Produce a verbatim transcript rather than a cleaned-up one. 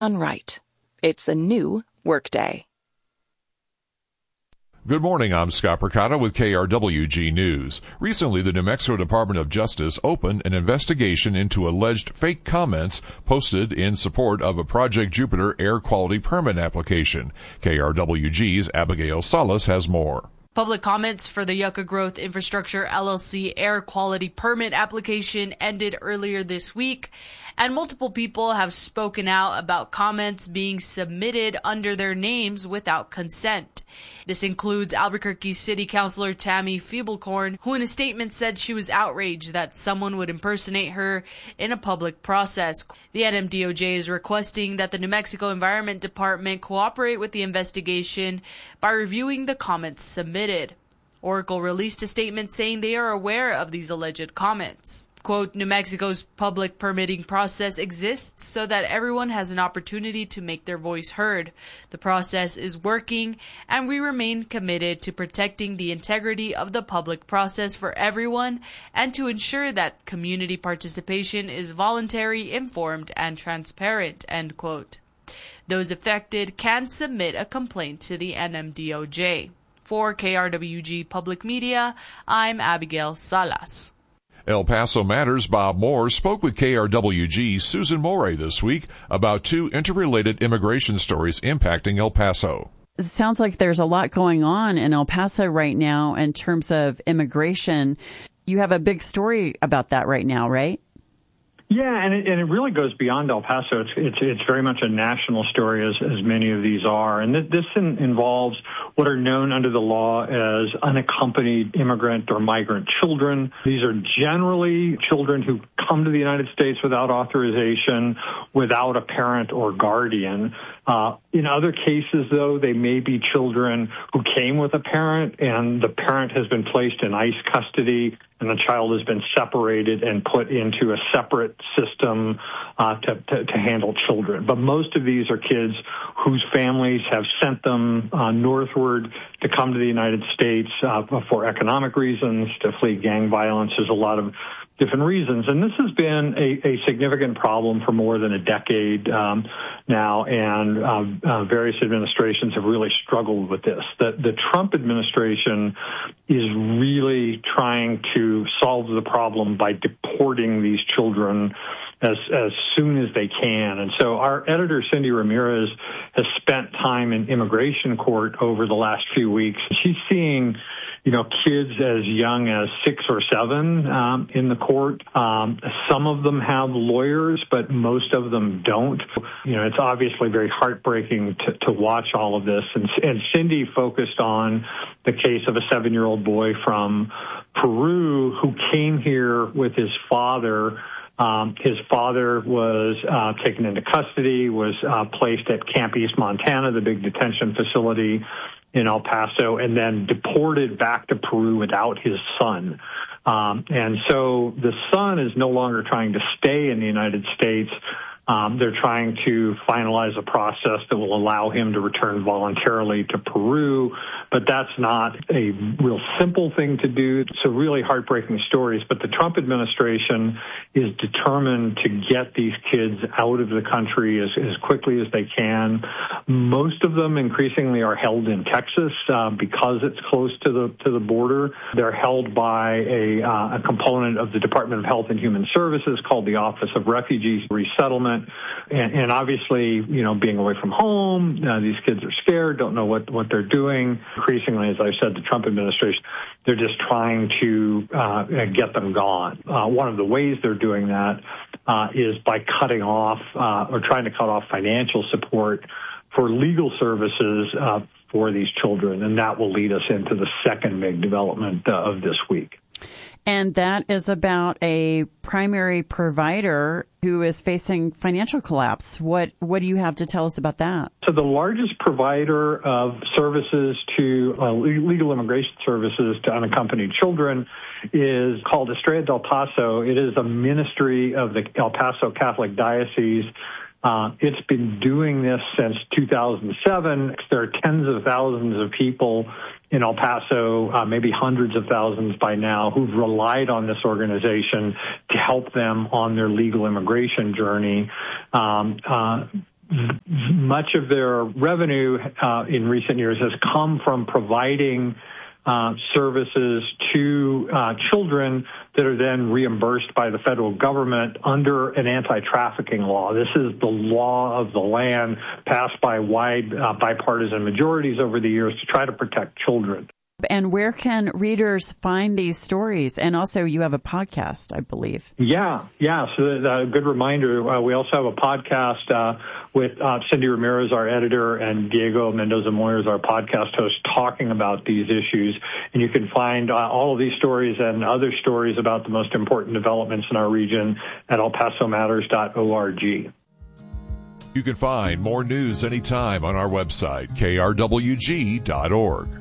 Right. It's a new workday. Good morning, I'm Scott Percotta with K R W G News. Recently, the New Mexico Department of Justice opened an investigation into alleged fake comments posted in support of a Project Jupiter air quality permit application. K R W G's Abigail Salas has more. Public comments for the Yucca Growth Infrastructure L L C air quality permit application ended earlier this week, and multiple people have spoken out about comments being submitted under their names without consent. This includes Albuquerque City Councilor Tammy Feeblecorn, who in a statement said she was outraged that someone would impersonate her in a public process. The N M D O J is requesting that the New Mexico Environment Department cooperate with the investigation by reviewing the comments submitted. Oracle released a statement saying they are aware of these alleged comments. Quote, New Mexico's public permitting process exists so that everyone has an opportunity to make their voice heard. The process is working, and we remain committed to protecting the integrity of the public process for everyone and to ensure that community participation is voluntary, informed, and transparent, end quote. Those affected can submit a complaint to the N M D O J. For K R W G Public Media, I'm Abigail Salas. El Paso Matters' Bob Moore spoke with K R W G's Susan Morey this week about two interrelated immigration stories impacting El Paso. It sounds like there's a lot going on in El Paso right now in terms of immigration. You have a big story about that right now, right? Yeah, and it, and it really goes beyond El Paso. It's it's, it's very much a national story, as, as many of these are. And th- this in, involves what are known under the law as unaccompanied immigrant or migrant children. These are generally children who come to the United States without authorization, without a parent or guardian. Uh, in other cases, though, they may be children who came with a parent, and the parent has been placed in ICE custody, and the child has been separated and put into a separate system uh, to, to, to handle children. But most of these are kids whose families have sent them uh, northward to come to the United States uh, for economic reasons, to flee gang violence. There's a lot of different reasons. And this has been a, a significant problem for more than a decade um, now, and uh, uh, various administrations have really struggled with this. The, the Trump administration is really trying to solve the problem by deporting these children as as soon as they can. And so our editor, Cindy Ramirez, has spent time in immigration court over the last few weeks. She's seeing, you know, kids as young as six or seven um, in the court. Um, some of them have lawyers, but most of them don't. You know, it's obviously very heartbreaking to, to watch all of this. And, and Cindy focused on the case of a seven-year-old boy from Peru who came here with his father. Um, his father was uh, taken into custody, was uh, placed at Camp East Montana, the big detention facility in El Paso, and then deported back to Peru without his son. Um, and so the son is no longer trying to stay in the United States. Um, they're trying to finalize a process that will allow him to return voluntarily to Peru, but that's not a real simple thing to do. So really heartbreaking stories. But the Trump administration is determined to get these kids out of the country as, as quickly as they can. Most of them increasingly are held in Texas uh, because it's close to the to the border. They're held by a, uh, a component of the Department of Health and Human Services called the Office of Refugee Resettlement. And, and obviously, you know, being away from home, uh, these kids are scared, don't know what, what they're doing. Increasingly, as I said, the Trump administration, they're just trying to uh, get them gone. Uh, one of the ways they're doing that uh, is by cutting off uh, or trying to cut off financial support for legal services uh, for these children. And that will lead us into the second big development uh, of this week. And that is about a primary provider who is facing financial collapse. What what do you have to tell us about that? So the largest provider of services to uh, legal immigration services to unaccompanied children is called Estrella del Paso. It is a ministry of the El Paso Catholic Diocese. Uh, it's been doing this since two thousand seven. There are tens of thousands of people in El Paso, uh, maybe hundreds of thousands by now, who've relied on this organization to help them on their legal immigration journey. Um, uh, much of their revenue uh, in recent years has come from providing uh, services to uh, children that are then reimbursed by the federal government under an anti-trafficking law. This is the law of the land passed by wide uh, bipartisan majorities over the years to try to protect children. And where can readers find these stories? And also, you have a podcast, I believe. Yeah, yeah. So a uh, good reminder. Uh, we also have a podcast uh, with uh, Cindy Ramirez, our editor, and Diego Mendoza-Moyers, our podcast host, talking about these issues. And you can find uh, all of these stories and other stories about the most important developments in our region at el paso matters dot org. You can find more news anytime on our website, k r w g dot org.